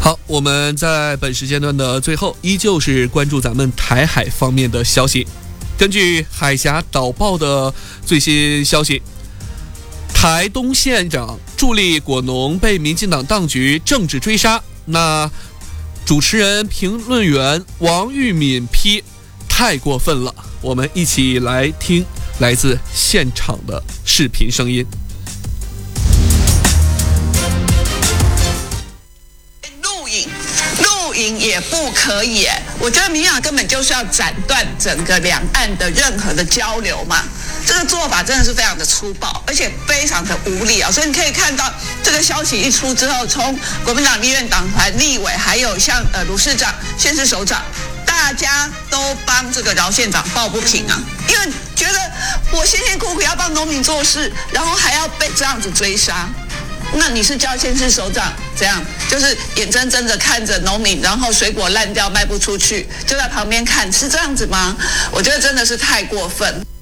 好，我们在本时间段的最后，依旧是关注咱们台海方面的消息。根据海峡导报的最新消息，台东县长助力果农被民进党当局政治追杀，那主持人、评论员王玉敏批太过分了。我们一起来听来自现场的视频声音。 录影也不可以，我觉得民进党根本就是要斩断整个两岸的任何的交流嘛。这个做法真的是非常的粗暴，而且非常的无力啊！所以你可以看到，这个消息一出之后，从国民党立院党团立委，还有像卢市长、县市首长，大家都帮这个饶县长抱不平啊，因为觉得我辛辛苦苦要帮农民做事，然后还要被这样子追杀。那你是叫县市首长怎样？就是眼睁睁的看着农民，然后水果烂掉卖不出去，就在旁边看，是这样子吗？我觉得真的是太过分。